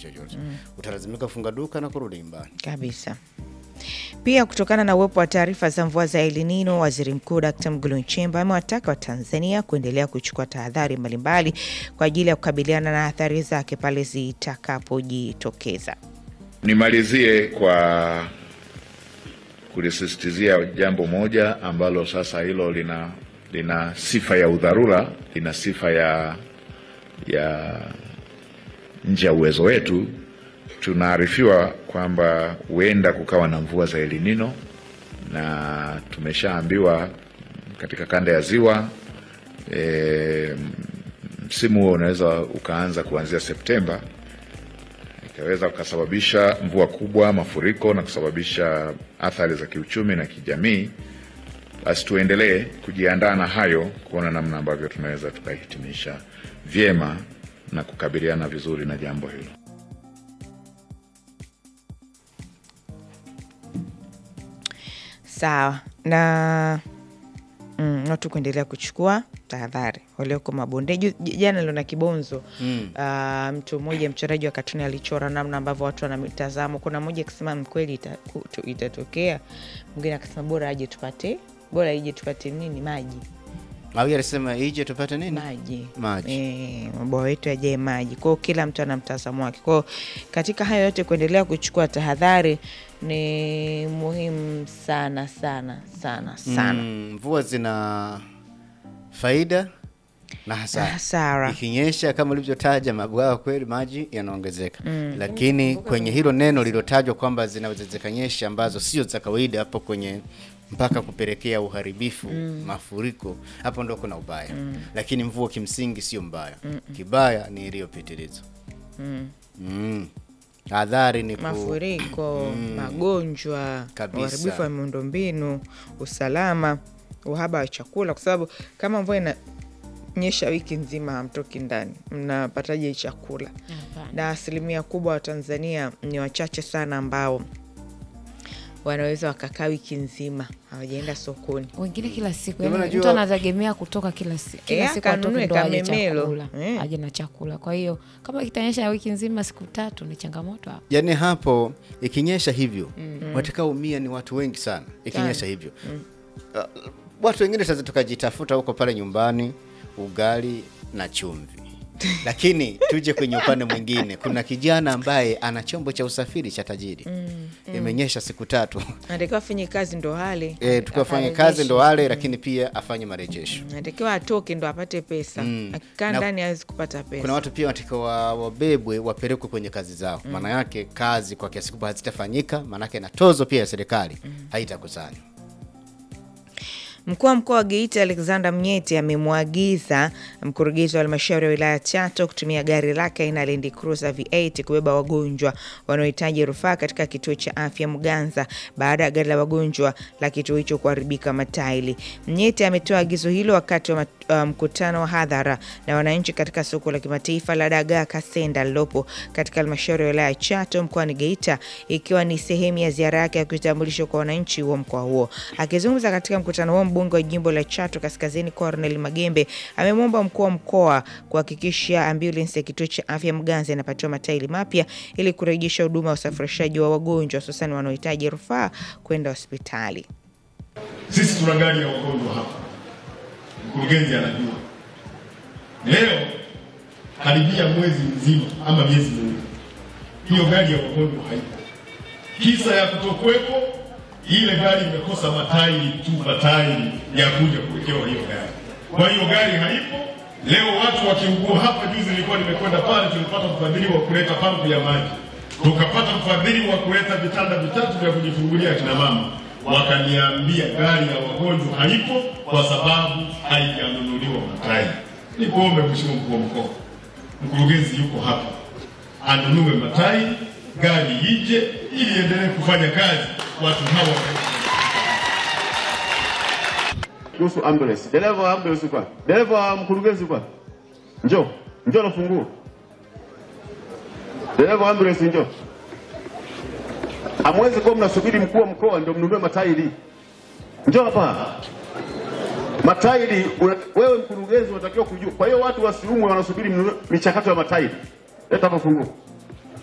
chochote. Utalazimika kufunga duka na kurudi nyumbani. Kabisa. Pia kutokana na uwepo wa taarifa za mvua za El Nino, Waziri Mkuu Dr. Mwigulu Nchemba amewataka Watanzania kuendelea kuchukua tahadhari mbalimbali kwa ajili ya kukabiliana na athari zake pale zitakapojitokeza. Nimalizie kwa kulisisitizia jambo moja ambalo sasa hilo lina sifa ya udharura, lina sifa ya nje ya uwezo wetu. Tunaarifiwa kwamba huenda kukawa na mvua za El Nino, na tumeshaambiwa katika kanda ya Ziwa msimu huo unaweza ukaanza kuanzia Septemba, ikaweza kusababisha mvua kubwa, mafuriko na kusababisha athari za kiuchumi na kijamii. Basi tuendelee kujiandaa na hayo, kuona namna ambavyo tunaweza tukahitimisha vyema na kukabiliana vizuri na jambo hilo. Sawa. Na watu kuendelea kuchukua tahadhari walioko mabonde. Jana leo na Kibonzo mtu mmoja mchoraji wa katuni alichora namna ambavyo watu wanamitazamo. Kuna mmoja akisema mkweli itatokea, mwingine akasema bora ije tupate nini, maji. Au alisema ije tupate nini? Maji. Mabwa wetu yaje maji. Kwa kila mtu ana mtazamo wake. Kwa katika hayo yote kuendelea kuchukua tahadhari ni muhimu sana sana sana sana. Mvua zina faida na hasara. Ikinyesha kama ulivyotaja mabwawa, kweli maji yanaongezeka. Lakini kwenye hilo neno lilotajwa kwamba zinaweza zikanyesha ambazo sio za kawaida, hapo kwenye mpaka kupelekea uharibifu, mafuriko, hapo ndo kuna ubaya. Lakini mvua kimsingi sio mbaya. Kibaya ni iliyopitiliza. Adhari ni mafuriko, magonjwa, uharibifu wa miundombinu, usalama, uhaba wa chakula, kwa sababu kama mvua inanyesha wiki nzima hamtoki ndani, mnapataje chakula? Na asilimia kubwa wa Tanzania ni wachache sana ambao wanaweza wakakaa wiki nzima hawajaenda sokoni. Wengine kila siku, yani mtu anategemea kutoka kila siku atoke ndo aje na chakula. Kwa hiyo kama kitanyesha wiki nzima siku 3 ni changamoto hapo. Yani hapo ikinyesha hivyo watakaoumia ni watu wengi sana. Ikinyesha hivyo watu wengine sasa tukajitafuta huko pale nyumbani ugali na chumvi. Lakini tuje kwenye upande mwingine, kuna kijana ambaye ana chombo cha usafiri cha tajiri. Imenyesha siku 3. Anatakiwa afanye kazi ndo hale. Tukafanya kazi ndo hale, lakini pia afanye marejesho. Anatakiwa atoke ndo apate pesa. Akikaa ndani hawezi kupata pesa. Kuna watu pia wanatakiwa wabebwe wapelekwe kwenye kazi zao. Maana yake kazi kwa kiasi kubwa hazitafanyika, maana yake na tozo pia ya serikali haitakusanywa. Mkuu wa mkoa wa Geita Alexander Mnyeti amemwagiza mkurugenzi wa halmashauri ya wilaya Chato kutumia gari lake aina Land Cruiser V8 kubeba wagonjwa wanaohitaji rufaa katika kituo cha afya Muganza baada ya gari la wagonjwa la kituo hicho kuharibika matairi. Mnyeti ametoa agizo hilo wakati wa mkutano wa hadhara na wananchi katika soko la kimataifa la Dagaa Kasenda lilopo katika halmashauri ya wilaya Chato mkoani Geita, ikiwa ni sehemu ya ziara yake ya kutambulisha kwa wananchi wa mkoa huo. Akizungumza katika mkutano huo, mbunge wa jimbo la Chato Kaskazini Cornel Magembe amemwomba mkuu wa mkoa kuhakikisha ambulance ya kituo cha afya Muganza inapatiwa matairi mapya ili kurejesha huduma ya usafirishaji wa wagonjwa hususan wanaohitaji rufaa kwenda hospitali. Sisi tuna gari ya wagonjwa hapa. Mkurugenzi anajua. Leo karibia mwezi mzima ama miezi miwili, hiyo gari ya wagonjwa haipo. Kisa ya kutokuwepo, ile gari imekosa matairi ya kuja kuwekewa hiyo gari. Kwa hiyo gari haipo. Leo watu wakiugua hapa, juzi nilikuwa nimekwenda pale, tulipata mfadhili wa kuleta pampu ya maji. Tukapata mfadhili wa kuleta vitanda 3 vya kujifungulia kina mama. Wakaniambia gari ya wagonjwa haipo kwa sababu haijanunuliwa matairi. Nikuombe mheshimiwa mkuu wa mkoa, mkurugenzi yuko hapa, anunue matairi, gari ije ili endelee kufanya kazi watu hawa. Kuhusu ambulance, dereva wa ambulance kwa dereva wa mkurugenzi kwa njoo na funguo. Dereva wa ambulance njoo. Hamwezi kuwa mnasubiri mkuu wa mkoa ndio mnunue matairi. Njoo hapa. Matairi wewe mkurugenzi unatakiwa kujua. Kwa hiyo watu wasiumwe wanasubiri michakato ya matairi. Leta hapo funguo.